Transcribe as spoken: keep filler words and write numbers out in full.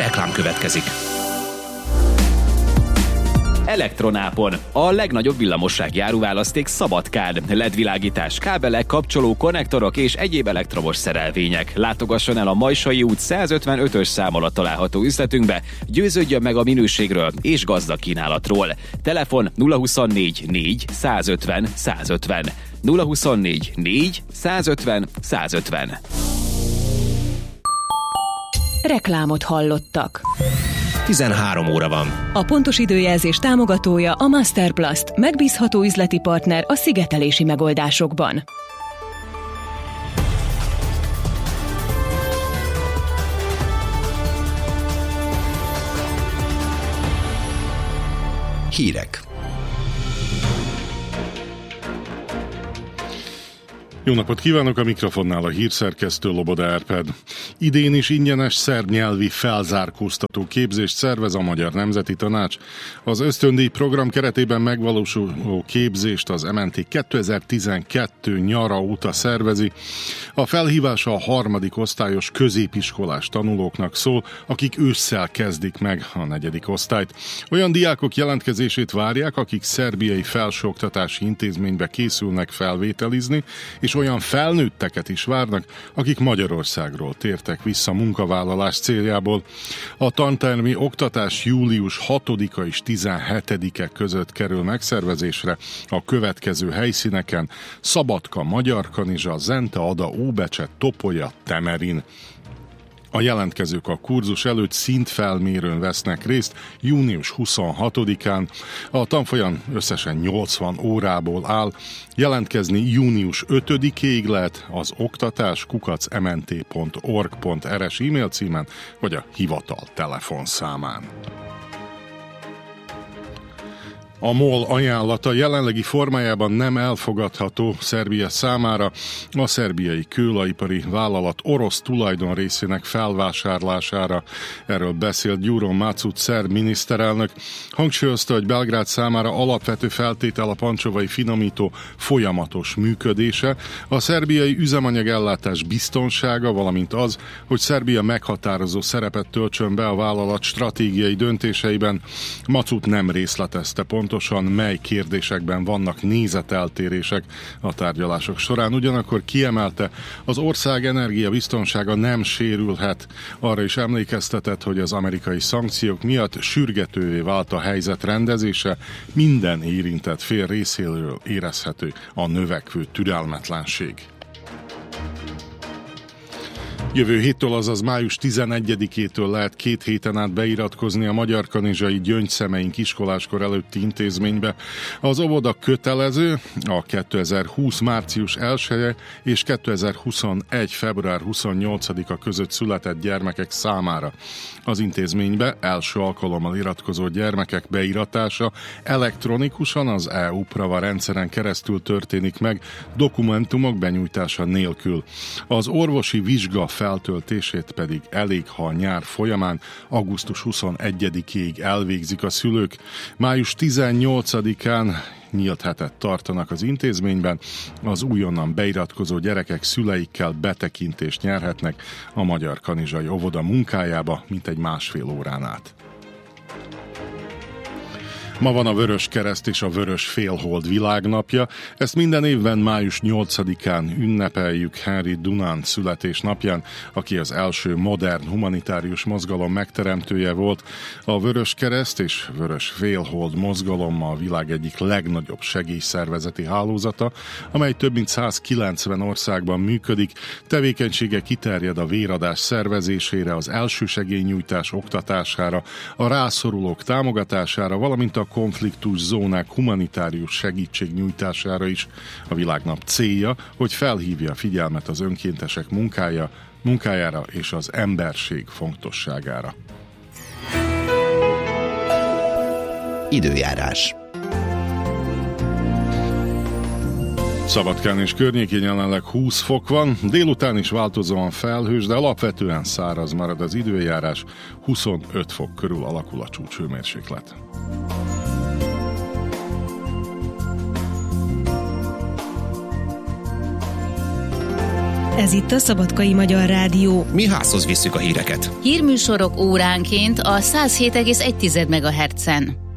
Reklám következik. Elektronápon. A legnagyobb villamossági áruválaszték Szabadkán. el é dé-világítás, kábelek, kapcsoló, konnektorok és egyéb elektromos szerelvények. Látogasson el a Majsai út százötvenötös szám alatt található üzletünkbe, győződjön meg a minőségről és gazdag kínálatról. Telefon nulla huszonnégy négy százötven százötven. nulla huszonnégy négy százötven százötven. Reklámot hallottak. tizenhárom óra van. A pontos időjelzés támogatója a Masterplast, megbízható üzleti partner a szigetelési megoldásokban. Hírek. Jó napot kívánok, a mikrofonnál a hírszerkesztő Loboda Árpád. Idén is ingyenes szerb nyelvi felzárkóztató képzést szervez a Magyar Nemzeti Tanács. Az ösztöndíj program keretében megvalósuló képzést az em en té kétezer-tizenkettő nyara óta szervezi. A felhívása a harmadik osztályos középiskolás tanulóknak szól, akik ősszel kezdik meg a negyedik osztályt. Olyan diákok jelentkezését várják, akik szerbiai felsőoktatási intézménybe készülnek felvételizni, és olyan felnőtteket is várnak, akik Magyarországról tértek vissza munkavállalás céljából. A tantermi oktatás július hatodika és tizenhetedike között kerül megszervezésre a következő helyszíneken: Szabadka, Magyarkanizsa, Zente, Ada, Óbecse, Topolya, Temerin. A jelentkezők a kurzus előtt szintfelmérőn vesznek részt június huszonhatodikán. A tanfolyam összesen nyolcvan órából áll. Jelentkezni június ötödikéig lehet az oktatás kukac em en té pont org pont er es e-mail címen, vagy a hivatal telefonszámán. A MOL ajánlata jelenlegi formájában nem elfogadható Szerbia számára. A szerbiai kőolajipari vállalat orosz tulajdon részének felvásárlására. Erről beszélt Gyuro Macuc szerb miniszterelnök. Hangsúlyozta, hogy Belgrád számára alapvető feltétel a pancsovai finomító folyamatos működése, a szerbiai üzemanyagellátás biztonsága, valamint az, hogy Szerbia meghatározó szerepet töltsön be a vállalat stratégiai döntéseiben. Macuc nem részletezte pont pontosan mely kérdésekben vannak nézeteltérések a tárgyalások során. Ugyanakkor kiemelte, az ország energiabiztonsága nem sérülhet. Arra is emlékeztetett, hogy az amerikai szankciók miatt sürgetővé vált a helyzet rendezése, minden érintett fél részéről érezhető a növekvő türelmetlenség. Jövő héttől, azaz május tizenegyedikétől lehet két héten át beiratkozni a Magyarkanizsai Gyöngyszemeink iskoláskor előtti intézménybe. Az óvoda kötelező a kétezer-húsz március elseje és kétezer-huszonegy február huszonnyolcadika között született gyermekek számára. Az intézménybe első alkalommal iratkozó gyermekek beiratása elektronikusan az é u-Prava rendszeren keresztül történik meg, dokumentumok benyújtása nélkül. Az orvosi vizsga feltöltését pedig elég, ha a nyár folyamán augusztus huszonegyedikéig elvégzik a szülők. május tizennyolcadikán nyílt hetet tartanak az intézményben, az újonnan beiratkozó gyerekek szüleikkel betekintést nyerhetnek a Magyarkanizsai óvoda munkájába mintegy másfél órán át. Ma van a Vöröskereszt és a Vörös Félhold világnapja. Ezt minden évben május nyolcadikán ünnepeljük Henry Dunant születésnapján, aki az első modern humanitárius mozgalom megteremtője volt. A Vöröskereszt és Vörös Félhold mozgalom a világ egyik legnagyobb segélyszervezeti hálózata, amely több mint százkilencven országban működik. Tevékenysége kiterjed a véradás szervezésére, az elsősegélynyújtás oktatására, a rászorulók támogatására, valamint a konfliktus zónák humanitárius segítségnyújtására is. A világnap célja, hogy felhívja a figyelmet az önkéntesek munkája, munkájára és az emberség fontosságára. Időjárás. Szabadkán és környékén jelenleg húsz fok van, délután is változóan felhős, de alapvetően száraz marad az időjárás, huszonöt fok körül alakul a csúcshőmérséklet. Ez itt a Szabadkai Magyar Rádió. Mi házhoz visszük a híreket. Hírműsorok óránként a száz hét egész egy megahertzen.